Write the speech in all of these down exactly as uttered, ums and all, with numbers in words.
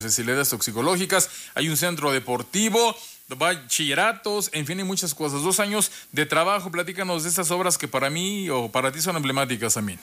Necesidades toxicológicas, hay un centro deportivo, bachilleratos, en fin, hay muchas cosas. Dos años de trabajo, platícanos de estas obras que para mí o para ti son emblemáticas también.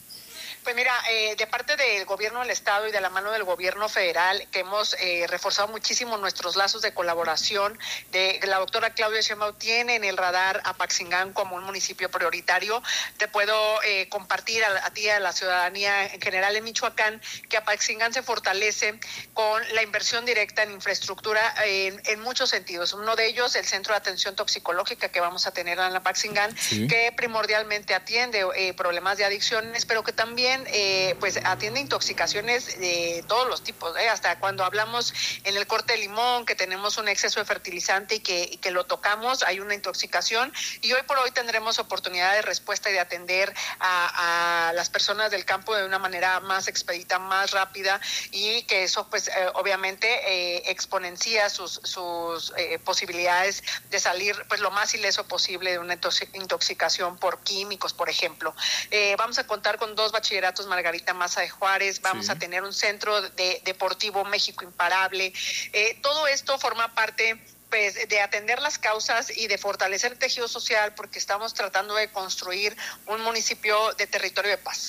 Pues mira, eh, de parte del gobierno del estado y de la mano del gobierno federal, que hemos eh, reforzado muchísimo nuestros lazos de colaboración, de la doctora Claudia Sheinbaum tiene en el radar a Apaxingán como un municipio prioritario. Te puedo eh, compartir a, a ti y a la ciudadanía en general en Michoacán que Apaxingán se fortalece con la inversión directa en infraestructura en, en muchos sentidos. Uno de ellos, el centro de atención toxicológica que vamos a tener en Apaxingán, sí, que primordialmente atiende eh, problemas de adicciones, pero que también Eh, pues atiende intoxicaciones de todos los tipos, ¿eh? Hasta cuando hablamos en el corte de limón, que tenemos un exceso de fertilizante y que, y que lo tocamos, hay una intoxicación, y hoy por hoy tendremos oportunidad de respuesta y de atender a, a las personas del campo de una manera más expedita, más rápida, y que eso pues eh, obviamente eh, exponencia sus, sus eh, posibilidades de salir pues lo más ileso posible de una intoxicación por químicos, por ejemplo. Eh, vamos a contar con dos bachilleratos Margarita Maza de Juárez, vamos sí. a tener un centro de, deportivo México Imparable. Eh, todo esto forma parte pues, de atender las causas y de fortalecer el tejido social, porque estamos tratando de construir un municipio de territorio de paz.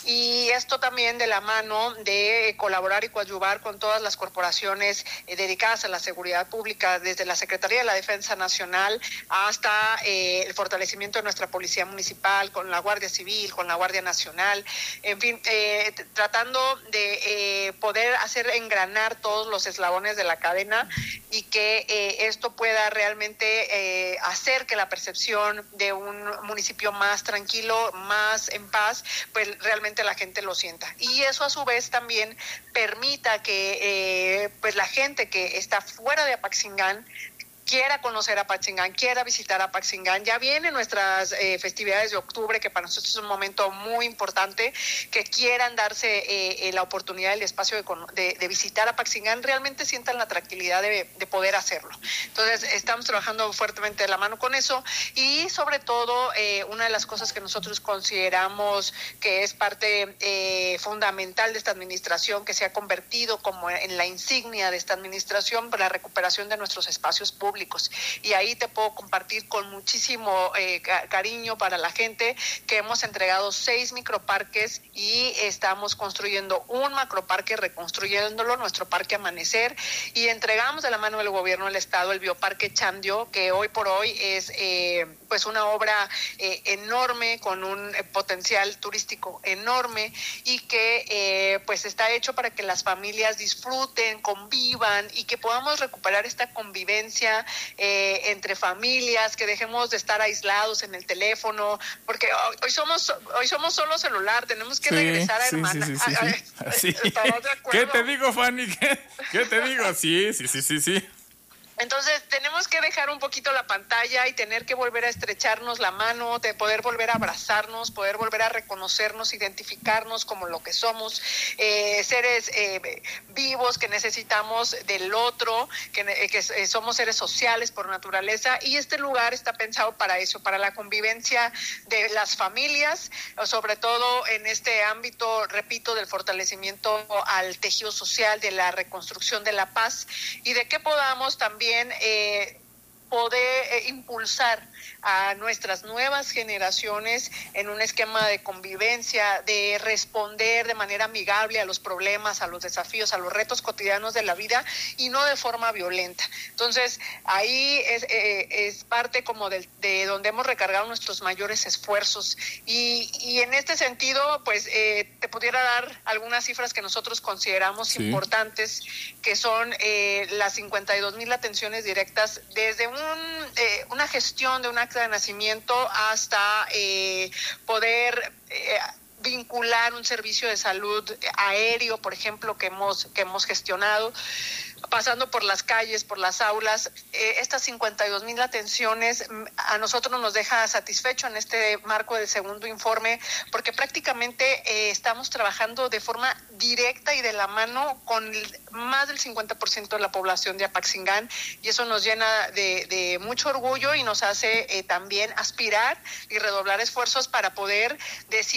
Y esto también de la mano de colaborar y coadyuvar con todas las corporaciones eh, dedicadas a la seguridad pública, desde la Secretaría de la Defensa Nacional hasta eh, el fortalecimiento de nuestra Policía Municipal, con la Guardia Civil, con la Guardia Nacional, en fin, eh, tratando de eh, poder hacer engranar todos los eslabones de la cadena y que eh, esto pueda realmente eh, hacer que la percepción de un municipio más tranquilo, más en paz, pues realmente la gente lo sienta. Y eso a su vez también permita que eh, pues la gente que está fuera de Apaxingán quiera conocer a Apaxingán, quiera visitar a Apaxingán. Ya vienen nuestras eh, festividades de octubre, que para nosotros es un momento muy importante, que quieran darse eh, eh, la oportunidad, el espacio de, de, de visitar a Apaxingán, realmente sientan la tranquilidad de, de poder hacerlo. Entonces, estamos trabajando fuertemente de la mano con eso, y sobre todo, eh, una de las cosas que nosotros consideramos que es parte eh, fundamental de esta administración, que se ha convertido como en la insignia de esta administración, para la recuperación de nuestros espacios públicos. Y ahí te puedo compartir con muchísimo eh, cariño para la gente que hemos entregado seis microparques y estamos construyendo un macroparque, reconstruyéndolo, nuestro Parque Amanecer, y entregamos de la mano del gobierno del estado el Bioparque Chandio, que hoy por hoy es eh, pues una obra eh, enorme, con un eh, potencial turístico enorme, y que eh, pues está hecho para que las familias disfruten, convivan, y que podamos recuperar esta convivencia Eh, entre familias, que dejemos de estar aislados en el teléfono, porque hoy, hoy somos hoy somos solo celular, tenemos que sí, regresar a sí, hermana. Sí, sí, sí, sí. sí. ¿Qué te digo, Fanny? ¿Qué, qué te digo? Sí, sí, sí, sí, sí. Entonces, tenemos que dejar un poquito la pantalla y tener que volver a estrecharnos la mano, de poder volver a abrazarnos, poder volver a reconocernos, identificarnos como lo que somos, eh, seres eh, vivos que necesitamos del otro, que, que somos seres sociales por naturaleza, y este lugar está pensado para eso, para la convivencia de las familias, sobre todo en este ámbito, repito, del fortalecimiento al tejido social, de la reconstrucción de la paz, y de que podamos también Eh, poder eh, impulsar a nuestras nuevas generaciones en un esquema de convivencia, de responder de manera amigable a los problemas, a los desafíos, a los retos cotidianos de la vida, y no de forma violenta. Entonces, ahí es, eh, es parte como de, de donde hemos recargado nuestros mayores esfuerzos, y, y en este sentido, pues eh, te pudiera dar algunas cifras que nosotros consideramos sí. importantes, que son eh, las cincuenta y dos mil atenciones directas desde un Un, eh, una gestión de un acta de nacimiento hasta eh, poder eh, vincular un servicio de salud aéreo, por ejemplo, que hemos que hemos gestionado, pasando por las calles, por las aulas. Eh, estas cincuenta y dos mil atenciones a nosotros nos deja satisfecho en este marco del segundo informe, porque prácticamente eh, estamos trabajando de forma directa y de la mano con el, más del cincuenta por ciento de la población de Apaxingán, y eso nos llena de, de mucho orgullo y nos hace eh, también aspirar y redoblar esfuerzos para poder decir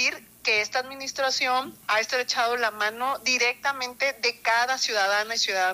que esta administración ha estrechado la mano directamente de cada ciudadana y ciudadano